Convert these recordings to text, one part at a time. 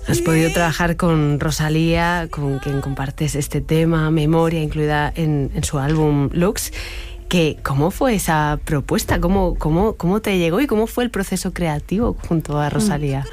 Has podido trabajar con Rosalía, con quien compartes este tema, Memoria, incluida en su álbum Lux. ¿Cómo fue esa propuesta? ¿Cómo te llegó y cómo fue el proceso creativo junto a Rosalía?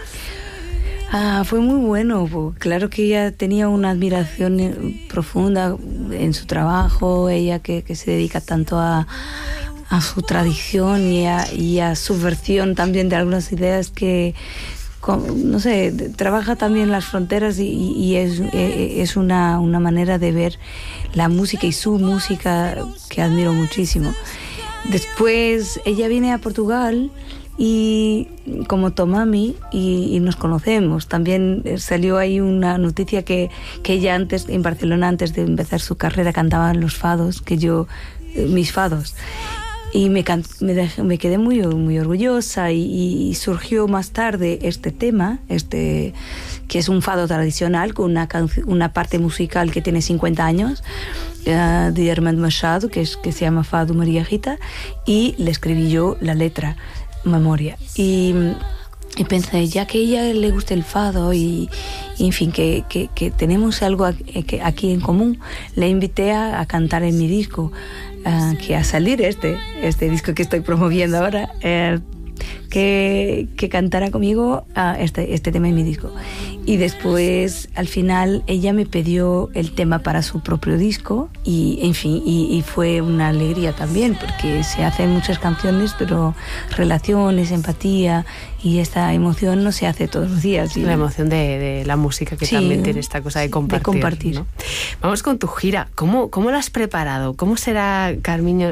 Fue muy bueno. Claro que ella tenía una admiración profunda en su trabajo, ella que se dedica tanto a su tradición y a su versión también de algunas ideas que, no sé, trabaja también las fronteras y es una manera de ver la música y su música que admiro muchísimo. Después ella viene a Portugal y como Tomami y nos conocemos. También salió ahí una noticia que ella antes, en Barcelona, antes de empezar su carrera, cantaba los fados, mis fados. Y me quedé muy orgullosa y surgió más tarde este tema, que es un fado tradicional con una parte musical que tiene 50 años, de Armando Machado, que se llama Fado María Rita, y le escribí yo la letra, Memoria. Y pensé, ya que a ella le gusta el fado y en fin, que tenemos algo aquí en común, le invité a cantar en mi disco, que a salir este disco que estoy promoviendo ahora, que cantara conmigo este tema en mi disco. Y después, al final, ella me pidió el tema para su propio disco y, en fin, y fue una alegría también, porque se hacen muchas canciones, pero relaciones, empatía y esta emoción no se hace todos los días. La emoción de la música, que sí, también tiene esta cosa de compartir. ¿No? Vamos con tu gira. ¿Cómo la has preparado? ¿Cómo será, Carmiño,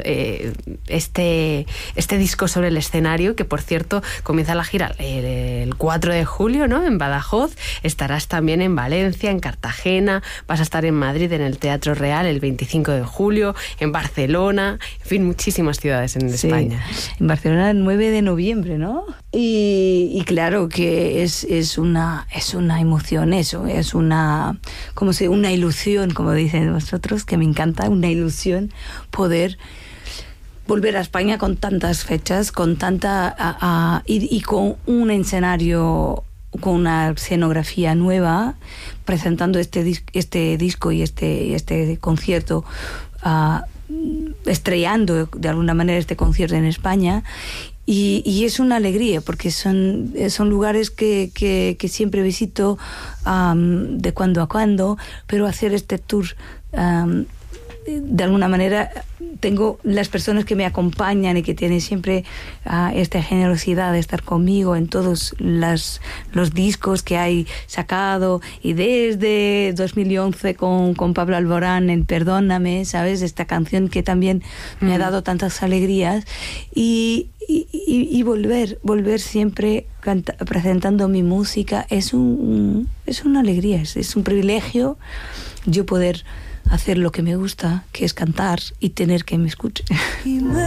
este disco sobre el escenario? Que, por cierto, comienza la gira el 4 de julio, ¿no? En Badajoz. Estarás también en Valencia, en Cartagena. Vas a estar en Madrid, en el Teatro Real, el 25 de julio. En Barcelona. En fin, muchísias ciudades en España. En Barcelona el 9 de noviembre, ¿no? Y claro que es una emoción, eso, es una ilusión, como dicen vosotros, que me encanta, una ilusión poder volver a España con tantas fechas, con tanta y con un escenario, con una escenografía nueva, presentando este disco y este concierto, estrellando de alguna manera este concierto en España. Y es una alegría, porque son lugares que siempre visito de cuando a cuando, pero hacer este tour, de alguna manera, tengo las personas que me acompañan y que tienen siempre esta generosidad de estar conmigo en todos los discos que hay sacado, y desde 2011 con Pablo Alborán en Perdóname, ¿sabes? Esta canción que también me ha dado tantas alegrías, y volver siempre presentando mi música es una alegría, es un privilegio yo poder hacer lo que me gusta, que es cantar y tener que me escuche.